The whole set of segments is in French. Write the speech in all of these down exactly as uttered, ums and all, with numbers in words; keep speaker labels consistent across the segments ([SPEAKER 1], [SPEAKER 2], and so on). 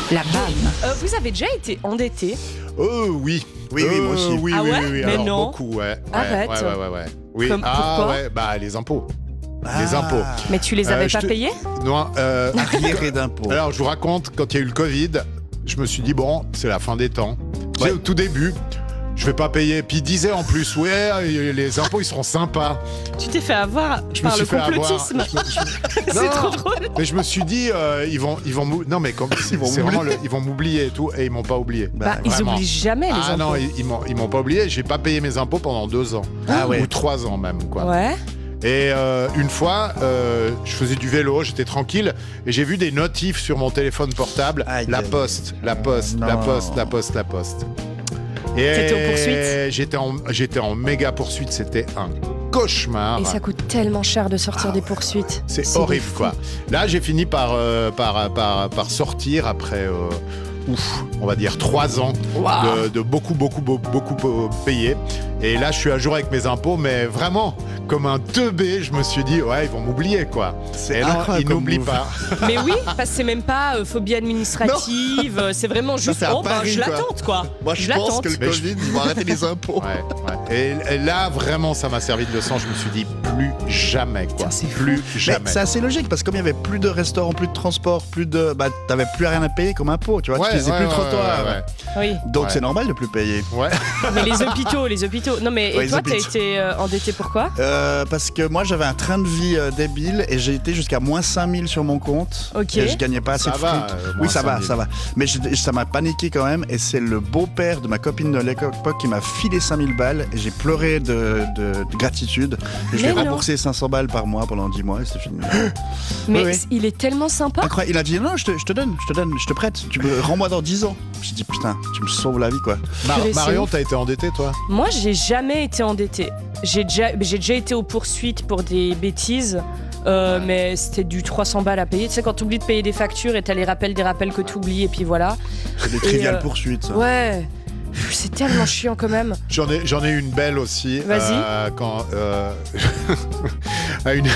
[SPEAKER 1] La B A M.
[SPEAKER 2] Euh, vous avez déjà été endetté?
[SPEAKER 3] Oh oui.
[SPEAKER 4] Oui, oui, moi aussi.
[SPEAKER 3] Oui,
[SPEAKER 2] Ah
[SPEAKER 3] oui,
[SPEAKER 2] ouais
[SPEAKER 3] oui, oui.
[SPEAKER 2] Mais
[SPEAKER 3] Alors,
[SPEAKER 2] non.
[SPEAKER 3] beaucoup, ouais. ouais.
[SPEAKER 2] Arrête.
[SPEAKER 3] Ouais, ouais, ouais, ouais. Oui.
[SPEAKER 2] Comme-
[SPEAKER 3] ah
[SPEAKER 2] pourquoi
[SPEAKER 3] ouais, bah les impôts.
[SPEAKER 4] Ah.
[SPEAKER 3] Les impôts.
[SPEAKER 2] Mais tu les avais
[SPEAKER 3] Euh, je
[SPEAKER 2] pas
[SPEAKER 3] te-
[SPEAKER 2] payés?
[SPEAKER 3] Non, euh,
[SPEAKER 4] Arriéré d'impôts.
[SPEAKER 3] alors je vous raconte, quand il y a eu le Covid, je me suis dit, bon, c'est la fin des temps. Tu sais,
[SPEAKER 4] Ouais.
[SPEAKER 3] au tout début, je vais pas payer. Puis il disait en plus, ouais, les impôts, ils seront sympas.
[SPEAKER 2] Tu t'es fait avoir
[SPEAKER 3] Je me
[SPEAKER 2] par
[SPEAKER 3] suis
[SPEAKER 2] le
[SPEAKER 3] fait avoir.
[SPEAKER 2] complotisme.
[SPEAKER 3] Je me- je-
[SPEAKER 2] C'est
[SPEAKER 3] Non.
[SPEAKER 2] trop drôle.
[SPEAKER 3] Mais je me suis dit, euh, ils vont, ils vont, mou- non mais comme, c'est
[SPEAKER 4] vont
[SPEAKER 3] c'est vraiment,
[SPEAKER 4] m'oublier.
[SPEAKER 3] le- ils vont m'oublier et tout, et ils m'ont pas oublié.
[SPEAKER 2] Bah, ils
[SPEAKER 3] vraiment.
[SPEAKER 2] oublient jamais les
[SPEAKER 3] Ah
[SPEAKER 2] impôts.
[SPEAKER 3] non, ils, ils m'ont, ils m'ont pas oublié. J'ai pas payé mes impôts pendant deux ans,
[SPEAKER 4] Ah ouais.
[SPEAKER 3] ou trois ans même, quoi.
[SPEAKER 2] Ouais.
[SPEAKER 3] Et euh, une fois, euh, je faisais du vélo, j'étais tranquille, et j'ai vu des notifs sur mon téléphone portable.
[SPEAKER 4] Aïe,
[SPEAKER 3] la
[SPEAKER 4] aïe.
[SPEAKER 3] poste, la poste, la
[SPEAKER 4] Non.
[SPEAKER 3] poste, la poste, la poste. Et
[SPEAKER 2] T'étais en poursuite
[SPEAKER 3] J'étais en, j'étais en méga poursuite. C'était un cauchemar.
[SPEAKER 2] Et ça coûte tellement cher de sortir des poursuites.
[SPEAKER 3] C'est horrible,
[SPEAKER 2] des fous.
[SPEAKER 3] quoi. Là, j'ai fini par, euh, par, par, par sortir après, euh, ouf, on va dire trois ans
[SPEAKER 2] Waouh.
[SPEAKER 3] de, de beaucoup, beaucoup, beaucoup, beaucoup euh, payé. Et là, je suis à jour avec mes impôts, mais vraiment, comme un teubé, je me suis dit, ouais, ils vont m'oublier, quoi.
[SPEAKER 4] C'est
[SPEAKER 3] Et non,
[SPEAKER 4] incroyable
[SPEAKER 3] ils
[SPEAKER 4] comme
[SPEAKER 3] n'oublient
[SPEAKER 4] move.
[SPEAKER 3] pas.
[SPEAKER 2] Mais oui, parce que c'est même pas euh, phobie administrative, euh, c'est vraiment juste,
[SPEAKER 4] c'est à
[SPEAKER 2] oh ben
[SPEAKER 4] Paris,
[SPEAKER 2] je
[SPEAKER 4] quoi.
[SPEAKER 2] l'attente quoi.
[SPEAKER 4] Moi, je,
[SPEAKER 2] je
[SPEAKER 4] pense
[SPEAKER 2] l'attente.
[SPEAKER 4] que le
[SPEAKER 3] Mais je-
[SPEAKER 4] Covid, ils vont arrêter les impôts.
[SPEAKER 3] Ouais, ouais. Et, et là, vraiment, ça m'a servi de leçon. Je me suis dit, plus jamais, quoi.
[SPEAKER 2] Putain, c'est fou.
[SPEAKER 3] Plus
[SPEAKER 4] Mais
[SPEAKER 3] jamais.
[SPEAKER 4] c'est assez logique parce que comme il y avait plus de restaurants, plus de transport, plus de, bah, t'avais plus rien à payer comme impôt, tu vois,
[SPEAKER 3] Ouais,
[SPEAKER 4] tu faisais
[SPEAKER 3] ouais,
[SPEAKER 4] plus de
[SPEAKER 3] ouais,
[SPEAKER 4] trottoir.
[SPEAKER 3] ouais, ouais.
[SPEAKER 2] Oui,
[SPEAKER 4] Donc
[SPEAKER 3] Ouais.
[SPEAKER 4] c'est normal de plus payer.
[SPEAKER 3] Ouais.
[SPEAKER 2] mais les hôpitaux, les hôpitaux. Non mais
[SPEAKER 4] Ouais,
[SPEAKER 2] et
[SPEAKER 4] les
[SPEAKER 2] toi t'as
[SPEAKER 4] hôpitaux.
[SPEAKER 2] été euh, endetté pourquoi?
[SPEAKER 4] Euh, parce que moi j'avais un train de vie euh, débile et j'ai été jusqu'à moins cinq mille sur mon compte.
[SPEAKER 2] Ok.
[SPEAKER 4] Et je gagnais pas assez
[SPEAKER 3] Ça
[SPEAKER 4] de
[SPEAKER 3] va,
[SPEAKER 4] fric.
[SPEAKER 3] euh, moins
[SPEAKER 4] oui, ça va,
[SPEAKER 3] cinq mille.
[SPEAKER 4] ça va. Mais je- ça m'a paniqué quand même. Et c'est le beau-père de ma copine de l'époque qui m'a filé cinq mille balles. Et j'ai pleuré de, de- de gratitude. Et je
[SPEAKER 2] Mais
[SPEAKER 4] lui ai
[SPEAKER 2] non.
[SPEAKER 4] remboursé cinq cents balles par mois pendant dix mois et c'est fini.
[SPEAKER 2] Mais
[SPEAKER 4] Oui, oui.
[SPEAKER 2] il est tellement sympa.
[SPEAKER 4] Incroyable. Il a dit non, je te, je te donne, je te donne, je te prête. Tu me rends-moi dans dix ans. J'ai dit putain, tu me sauves la vie quoi.
[SPEAKER 3] Mar-
[SPEAKER 2] Purée, c'est
[SPEAKER 3] Marion,
[SPEAKER 2] ouf.
[SPEAKER 3] t'as été endetté, toi?
[SPEAKER 2] Moi j'ai jamais été endetté. J'ai déjà, j'ai déjà été aux poursuites pour des bêtises. euh, mais c'était du trois cents balles à payer. Tu sais, quand t'oublies de payer des factures et t'as les rappels des rappels que t'oublies, et puis voilà.
[SPEAKER 4] C'est des
[SPEAKER 2] Et,
[SPEAKER 4] triviales
[SPEAKER 2] euh,
[SPEAKER 4] poursuites. ça.
[SPEAKER 2] Ouais, Pff, c'est tellement chiant quand même.
[SPEAKER 3] J'en ai, j'en ai une belle aussi.
[SPEAKER 2] Vas-y.
[SPEAKER 3] Euh, quand, euh, à, une,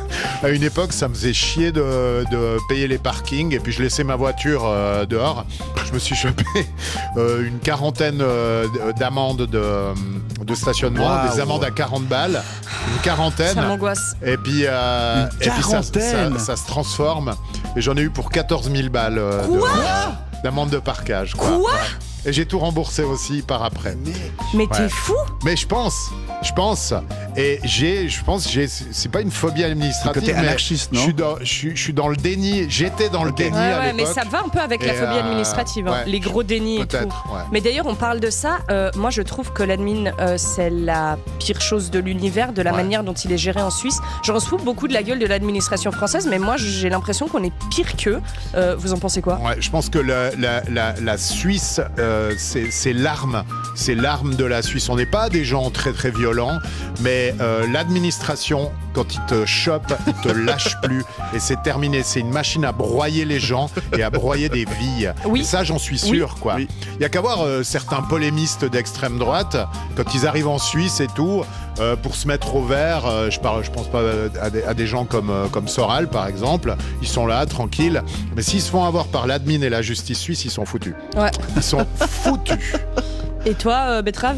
[SPEAKER 3] à une époque, ça me faisait chier de, de payer les parkings et puis je laissais ma voiture euh, dehors. Je me suis chopé euh, une quarantaine euh, d'amendes de, de stationnement,
[SPEAKER 4] Waouh.
[SPEAKER 3] des amendes à quarante balles, une quarantaine.
[SPEAKER 2] Ça m'angoisse.
[SPEAKER 3] Et puis, euh,
[SPEAKER 4] Une
[SPEAKER 3] et puis ça, ça,
[SPEAKER 4] quarantaine.
[SPEAKER 3] ça se transforme. Et j'en ai eu pour quatorze mille balles euh, de- d'amende de parkage. Quoi.
[SPEAKER 2] Quoi?
[SPEAKER 3] Et j'ai tout remboursé aussi par après.
[SPEAKER 2] Mais t'es
[SPEAKER 3] Ouais.
[SPEAKER 2] fou?
[SPEAKER 3] Mais je pense, je pense, et j'ai, je pense, j'ai, c'est pas une phobie administrative,
[SPEAKER 4] Côté
[SPEAKER 3] mais
[SPEAKER 4] anarchiste, non
[SPEAKER 3] je suis dans, je suis, je suis dans le déni. J'étais dans le
[SPEAKER 4] Ok.
[SPEAKER 3] déni
[SPEAKER 2] Ouais,
[SPEAKER 3] à
[SPEAKER 2] ouais, mais
[SPEAKER 3] l'époque.
[SPEAKER 2] ça va un peu avec la
[SPEAKER 3] Et,
[SPEAKER 2] phobie
[SPEAKER 3] euh,
[SPEAKER 2] administrative, hein,
[SPEAKER 3] ouais,
[SPEAKER 2] les gros dénis et tout.
[SPEAKER 3] Peut-être, ouais.
[SPEAKER 2] Mais d'ailleurs, on parle de ça. euh, moi, je trouve que l'admin, euh, c'est la pire chose de l'univers, de la
[SPEAKER 3] Ouais.
[SPEAKER 2] manière dont il est géré en Suisse. Je reçois beaucoup de la gueule de l'administration française, mais moi, j'ai l'impression qu'on est pire qu'eux. Euh, vous en pensez quoi?
[SPEAKER 3] Ouais, je pense que la, la, la, la Suisse, euh, c'est, c'est l'arme, c'est l'arme de la Suisse. On n'est pas des gens très très violents, mais euh, l'administration, quand ils te chopent, ils te lâchent plus et c'est terminé. C'est une machine à broyer les gens et à broyer des vies.
[SPEAKER 2] Oui.
[SPEAKER 3] Et ça, j'en suis sûr, quoi.
[SPEAKER 4] Oui.
[SPEAKER 3] Il y a qu'à voir euh, certains polémistes d'extrême droite quand ils arrivent en Suisse et tout. Euh, pour se mettre au vert, euh, je, parle, je pense pas à des, à des gens comme, euh, comme Soral par exemple, ils sont là, tranquilles, mais s'ils se font avoir par l'admin et la justice suisse, ils sont foutus.
[SPEAKER 2] Ouais.
[SPEAKER 3] Ils sont foutus.
[SPEAKER 2] Et toi, euh, Betrave?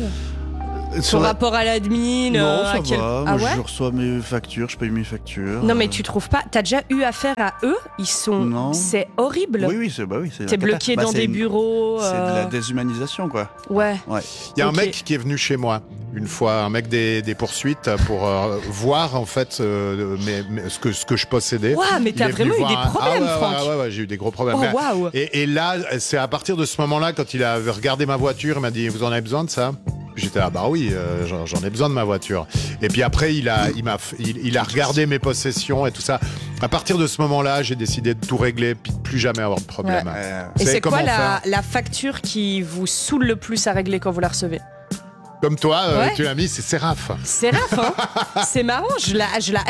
[SPEAKER 4] Sur
[SPEAKER 2] Ton
[SPEAKER 4] la-
[SPEAKER 2] rapport à l'admin
[SPEAKER 4] Non,
[SPEAKER 2] euh,
[SPEAKER 4] ça
[SPEAKER 2] à quel-
[SPEAKER 4] va.
[SPEAKER 2] Ah
[SPEAKER 4] Moi,
[SPEAKER 2] ouais?
[SPEAKER 4] je reçois mes factures, je paye mes factures.
[SPEAKER 2] Non, mais
[SPEAKER 4] Euh,
[SPEAKER 2] tu trouves pas? T'as déjà eu affaire à eux? Ils sont.
[SPEAKER 4] Non.
[SPEAKER 2] C'est horrible.
[SPEAKER 4] Oui, oui, c'est bah oui, c'est.
[SPEAKER 2] T'es
[SPEAKER 4] la
[SPEAKER 2] bloqué
[SPEAKER 4] cata. Bah,
[SPEAKER 2] dans
[SPEAKER 4] c'est
[SPEAKER 2] des
[SPEAKER 4] une-
[SPEAKER 2] bureaux.
[SPEAKER 4] C'est de
[SPEAKER 2] euh,
[SPEAKER 4] la déshumanisation, quoi.
[SPEAKER 2] Ouais.
[SPEAKER 4] Ouais.
[SPEAKER 3] Il y a
[SPEAKER 2] Ok.
[SPEAKER 3] un mec qui est venu chez moi une fois, un mec des, des poursuites pour euh, voir en fait euh, mes- mes- ce, que, ce que je possédais.
[SPEAKER 2] Ouah, mais
[SPEAKER 3] Il
[SPEAKER 2] t'as
[SPEAKER 3] est venu
[SPEAKER 2] vraiment eu des
[SPEAKER 3] voir un-
[SPEAKER 2] problèmes,
[SPEAKER 3] ah ouais, ouais,
[SPEAKER 2] Franck.
[SPEAKER 3] ouais, ouais, j'ai eu des gros problèmes.
[SPEAKER 2] Oh,
[SPEAKER 3] Mais-
[SPEAKER 2] waouh.
[SPEAKER 3] Et, et là, c'est à partir de ce moment-là, quand il a regardé ma voiture, il m'a dit, vous en avez besoin de ça? J'étais ah bah oui, euh, j'en, j'en ai besoin de ma voiture. Et puis après, il a, il m'a, f- il, il a regardé mes possessions et tout ça. À partir de ce moment-là, j'ai décidé de tout régler, puis de plus jamais avoir de problème.
[SPEAKER 2] Ouais.
[SPEAKER 4] Euh,
[SPEAKER 2] Et
[SPEAKER 3] Vous savez
[SPEAKER 2] c'est quoi
[SPEAKER 3] comment
[SPEAKER 2] la,
[SPEAKER 3] faire
[SPEAKER 2] la facture qui vous saoule le plus à régler quand vous la recevez?
[SPEAKER 3] Comme toi, euh,
[SPEAKER 2] Ouais.
[SPEAKER 3] tu l'as mis, c'est Séraph.
[SPEAKER 2] C'est raf, hein? C'est marrant, je la, je la hais.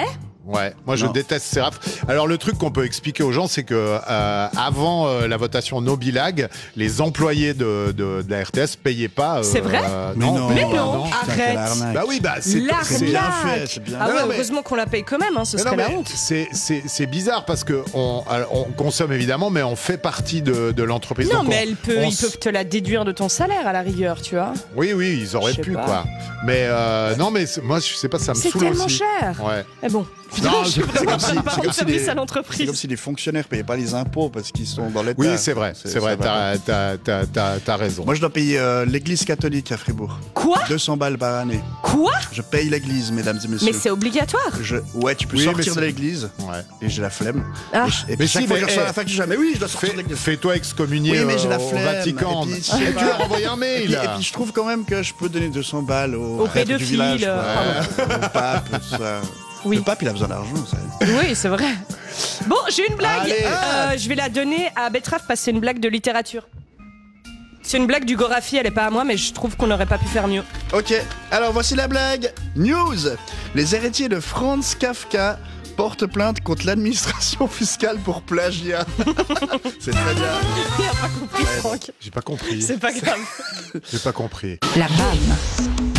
[SPEAKER 3] Ouais, moi je
[SPEAKER 4] Non.
[SPEAKER 3] déteste ces rafles. Alors le truc qu'on peut expliquer aux gens, c'est que euh, avant euh, la votation No Bilag, les employés de, de, de la R T S payaient pas. euh,
[SPEAKER 2] C'est vrai
[SPEAKER 3] euh,
[SPEAKER 4] Mais non,
[SPEAKER 2] Mais non,
[SPEAKER 4] putain,
[SPEAKER 2] arrête.
[SPEAKER 4] quelle arnaque.
[SPEAKER 3] Bah oui, bah c'est
[SPEAKER 2] L'arnaque.
[SPEAKER 3] c'est-
[SPEAKER 4] C'est bien fait, c'est bien
[SPEAKER 2] Ah
[SPEAKER 3] Non,
[SPEAKER 2] ouais,
[SPEAKER 3] non, mais-
[SPEAKER 2] heureusement qu'on la paye quand même, hein, ce
[SPEAKER 3] Mais
[SPEAKER 2] serait
[SPEAKER 3] non,
[SPEAKER 2] la
[SPEAKER 3] mais
[SPEAKER 2] honte.
[SPEAKER 3] c'est- C'est c'est bizarre parce que on, alors, on consomme évidemment, mais on fait partie de, de l'entreprise.
[SPEAKER 2] Non,
[SPEAKER 3] Donc,
[SPEAKER 2] mais
[SPEAKER 3] on-
[SPEAKER 2] elle peut,
[SPEAKER 3] on
[SPEAKER 2] ils
[SPEAKER 3] s-
[SPEAKER 2] peuvent te la déduire de ton salaire à la rigueur, tu vois.
[SPEAKER 3] Oui, oui, ils auraient
[SPEAKER 2] Je sais
[SPEAKER 3] pu
[SPEAKER 2] pas.
[SPEAKER 3] quoi. Mais euh, non, mais c'est- moi je sais pas, ça me
[SPEAKER 2] C'est
[SPEAKER 3] saoule
[SPEAKER 2] tellement
[SPEAKER 3] aussi.
[SPEAKER 2] cher.
[SPEAKER 3] Ouais.
[SPEAKER 2] Mais bon,
[SPEAKER 3] Non,
[SPEAKER 2] je suis
[SPEAKER 3] c'est
[SPEAKER 2] vraiment
[SPEAKER 4] comme si-
[SPEAKER 2] pas
[SPEAKER 4] c'est
[SPEAKER 2] rendre
[SPEAKER 4] comme si
[SPEAKER 2] service
[SPEAKER 4] les-
[SPEAKER 2] à
[SPEAKER 4] C'est
[SPEAKER 2] l'entreprise.
[SPEAKER 4] comme si les fonctionnaires payaient pas les impôts parce qu'ils sont dans l'État.
[SPEAKER 3] Oui, c'est vrai, c'est vrai,
[SPEAKER 4] ça va pas.
[SPEAKER 3] t'as t'as- t'as- t'as- t'as raison.
[SPEAKER 4] Moi, je dois payer euh, l'église catholique à Fribourg.
[SPEAKER 2] Quoi
[SPEAKER 4] deux cents balles par année.
[SPEAKER 2] Quoi
[SPEAKER 4] Je paye l'église, mesdames et messieurs.
[SPEAKER 2] Mais c'est obligatoire.
[SPEAKER 4] Je... Ouais, tu peux
[SPEAKER 3] Oui, mais
[SPEAKER 4] sortir
[SPEAKER 3] c'est-
[SPEAKER 4] de l'église
[SPEAKER 3] Ouais.
[SPEAKER 4] et j'ai la flemme.
[SPEAKER 2] Ah.
[SPEAKER 4] Et, je- et
[SPEAKER 3] Mais
[SPEAKER 4] puis
[SPEAKER 3] si,
[SPEAKER 4] chaque fois
[SPEAKER 3] mais,
[SPEAKER 4] que je reçois
[SPEAKER 3] eh,
[SPEAKER 4] la facture, je dis, mais oui, je dois sortir
[SPEAKER 3] Fais-
[SPEAKER 4] de l'église.
[SPEAKER 3] Fais-toi excommunier
[SPEAKER 4] Oui, mais j'ai
[SPEAKER 3] au,
[SPEAKER 4] la
[SPEAKER 3] au
[SPEAKER 4] flemme.
[SPEAKER 3] Vatican.
[SPEAKER 4] Et puis, je sais
[SPEAKER 3] Et tu
[SPEAKER 4] pas.
[SPEAKER 3] leur envoies un
[SPEAKER 4] Et
[SPEAKER 3] mail.
[SPEAKER 4] puis, et puis, je trouve quand même que je peux donner deux cents balles au,
[SPEAKER 2] Au
[SPEAKER 4] prêtre du
[SPEAKER 2] pédophile,
[SPEAKER 4] village, quoi.
[SPEAKER 2] euh,
[SPEAKER 4] Au pape, tout ça.
[SPEAKER 2] Oui.
[SPEAKER 4] Le pape, il a besoin d'argent, ça.
[SPEAKER 2] Oui, c'est vrai. Bon, j'ai une blague.
[SPEAKER 3] Allez.
[SPEAKER 2] Euh, je vais la donner à Betraf parce que c'est une blague de littérature. C'est une blague du Gorafi, elle est pas à moi, mais je trouve qu'on n'aurait pas pu faire mieux.
[SPEAKER 4] Ok, alors voici la blague. News. Les héritiers de Franz Kafka portent plainte contre l'administration fiscale pour plagiat. C'est très bien.
[SPEAKER 2] Il a pas compris, Franck.
[SPEAKER 3] J'ai pas compris.
[SPEAKER 2] C'est pas grave.
[SPEAKER 3] J'ai pas compris.
[SPEAKER 1] La B A M.